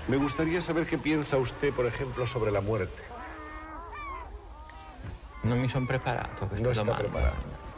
Me gustaría saber qué piensa usted, por ejemplo, sobre la muerte. Non mi sono preparato a questa No está domanda. preparado.